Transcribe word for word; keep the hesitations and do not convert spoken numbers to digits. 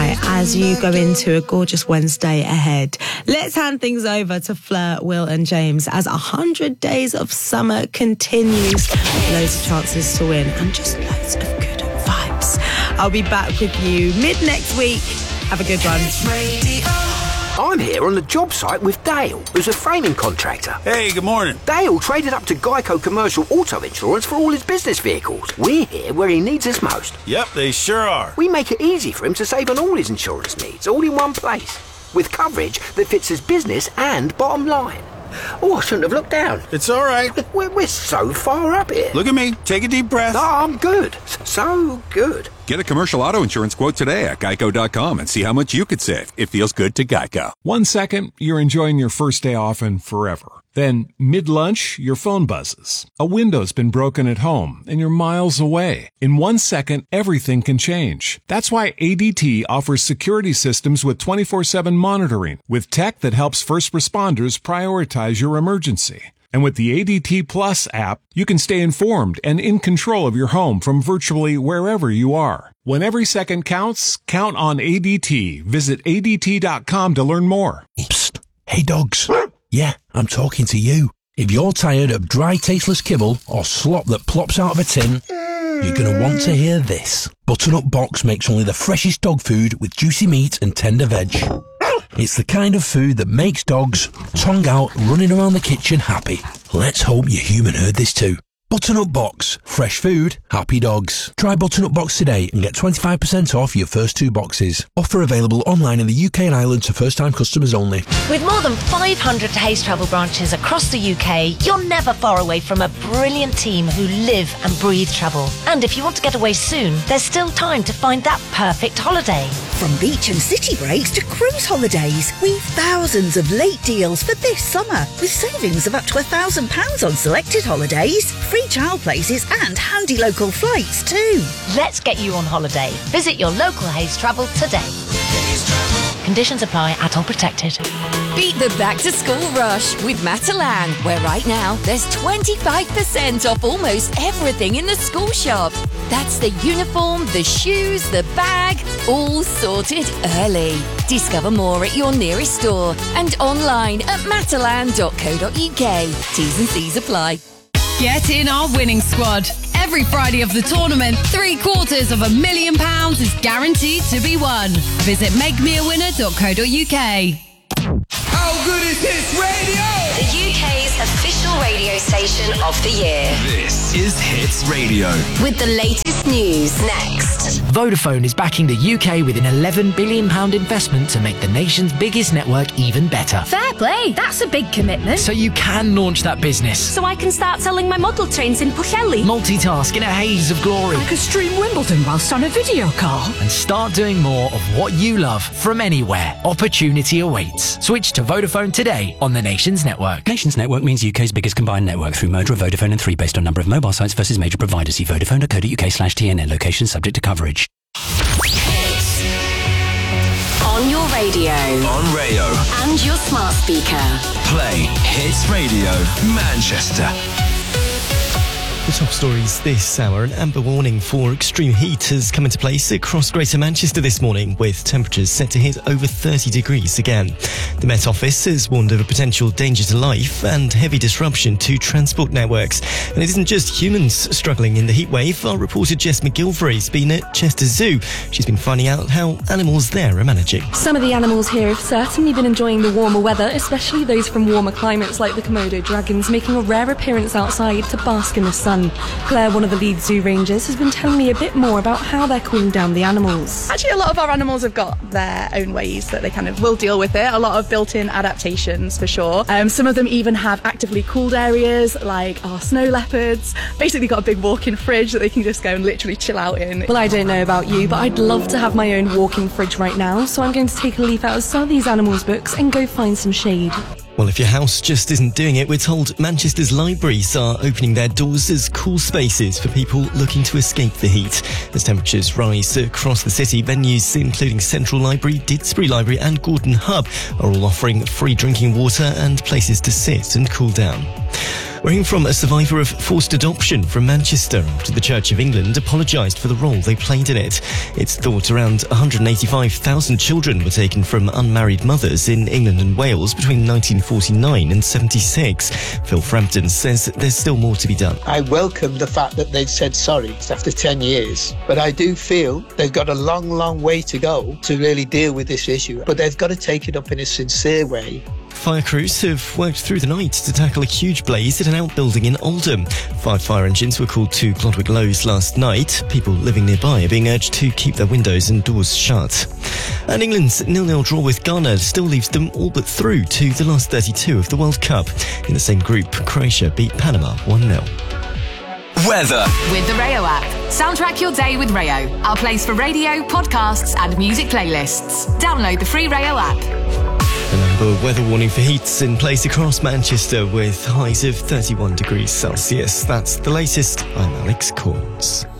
tonight as you go into a gorgeous Wednesday ahead. Let's hand things over to Fleur, Will and James as one hundred days of summer continues. Loads of chances to win and just loads of good vibes. I'll be back with you mid next week. Have a good one. I'm here on the job site with Dale, who's a framing contractor. Hey, good morning. Dale traded up to Geico Commercial Auto Insurance for all his business vehicles. We're here where he needs us most. Yep, they sure are. We make it easy for him to save on all his insurance needs, all in one place, with coverage that fits his business and bottom line. Oh, I shouldn't have looked down. It's all right. We're, we're so far up here. Look at me. Take a deep breath. Oh, I'm good. So good. Get a commercial auto insurance quote today at geico dot com and see how much you could save. It feels good to Geico. One second, you're enjoying your first day off and forever. Then, mid-lunch, your phone buzzes. A window's been broken at home, and you're miles away. In one second, everything can change. That's why A D T offers security systems with twenty-four seven monitoring, with tech that helps first responders prioritize your emergency. And with the A D T Plus app, you can stay informed and in control of your home from virtually wherever you are. When every second counts, count on A D T. Visit A D T dot com to learn more. Psst. Hey, dogs. Yeah, I'm talking to you. If you're tired of dry, tasteless kibble or slop that plops out of a tin, you're going to want to hear this. Butternut Box makes only the freshest dog food with juicy meat and tender veg. It's the kind of food that makes dogs, tongue out, running around the kitchen happy. Let's hope your human heard this too. Butternut Box. Fresh food, happy dogs. Try Butternut Box today and get twenty-five percent off your first two boxes. Offer available online in the U K and Ireland to first-time customers only. With more than five hundred Hays Travel branches across the U K, you're never far away from a brilliant team who live and breathe travel. And if you want to get away soon, there's still time to find that perfect holiday. From beach and city breaks to cruise holidays, we've thousands of late deals for this summer, with savings of up to one thousand pounds on selected holidays, free child places and handy local flights too. Let's get you on holiday. Visit your local Hays Travel today. Conditions apply, adult protected. Beat the back-to-school rush with Matalan, where right now there's twenty-five percent off almost everything in the school shop. That's the uniform, the shoes, the bag, all sorted early. Discover more at your nearest store and online at matalan dot co dot uk. T's and C's apply. Get in our winning squad. Every Friday of the tournament, three quarters of a million pounds is guaranteed to be won. Visit make me a winner dot co dot uk. How good is Hits Radio? The U K's official radio station of the year. This is Hits Radio. With the latest news next. Vodafone is backing the U K with an eleven billion pounds investment to make the nation's biggest network even better. Fair play. That's a big commitment. So you can launch that business. So I can start selling my model trains in Pwllheli. Multitask in a haze of glory. I could stream Wimbledon whilst on a video call. And start doing more of what you love from anywhere. Opportunity awaits. Switch to Vodafone today on the Nations Network. Nations Network means U K's biggest combined network through Moda, Vodafone and three based on number of mobile sites versus major providers. See vodafone dot co dot uk slash T N N. Location subject to coverage. Hits. On your radio. On Rayo. And your smart speaker. Play Hits Radio Manchester. The top stories this hour. An amber warning for extreme heat has come into place across Greater Manchester this morning, with temperatures set to hit over thirty degrees again. The Met Office has warned of a potential danger to life and heavy disruption to transport networks. And it isn't just humans struggling in the heat wave. Our reporter Jess McGilvray's been at Chester Zoo. She's been finding out how animals there are managing. Some of the animals here have certainly been enjoying the warmer weather, especially those from warmer climates like the Komodo dragons, making a rare appearance outside to bask in the sun. Claire, one of the lead zoo rangers, has been telling me a bit more about how they're cooling down the animals. Actually, a lot of our animals have got their own ways that they kind of will deal with it. A lot of built-in adaptations for sure. Um, some of them even have actively cooled areas, like our snow leopards. Basically got a big walk-in fridge that they can just go and literally chill out in. Well, I don't know about you, but I'd love to have my own walk-in fridge right now, so I'm going to take a leaf out of some of these animals' books and go find some shade. Well, if your house just isn't doing it, we're told Manchester's libraries are opening their doors as cool spaces for people looking to escape the heat. As temperatures rise across the city, venues including Central Library, Didsbury Library and Gordon Hub are all offering free drinking water and places to sit and cool down. We're hearing from a survivor of forced adoption from Manchester after the Church of England apologised for the role they played in it. It's thought around one hundred eighty-five thousand children were taken from unmarried mothers in England and Wales between nineteen forty-nine and seventy-six. Phil Frampton says there's still more to be done. I welcome the fact that they've said sorry after ten years, but I do feel they've got a long, long way to go to really deal with this issue. But they've got to take it up in a sincere way. Fire crews have worked through the night to tackle a huge blaze at an outbuilding in Oldham. Five fire engines were called to Glodwick Lows last night. People living nearby are being urged to keep their windows and doors shut. And England's nil-nil draw with Ghana still leaves them all but through to the last thirty-two of the World Cup. In the same group, Croatia beat Panama one nil. Weather. With the Rayo app. Soundtrack your day with Rayo. Our place for radio, podcasts and music playlists. Download the free Rayo app. An amber weather warning for heat's in place across Manchester with highs of thirty-one degrees Celsius. That's the latest. I'm Alex Corns.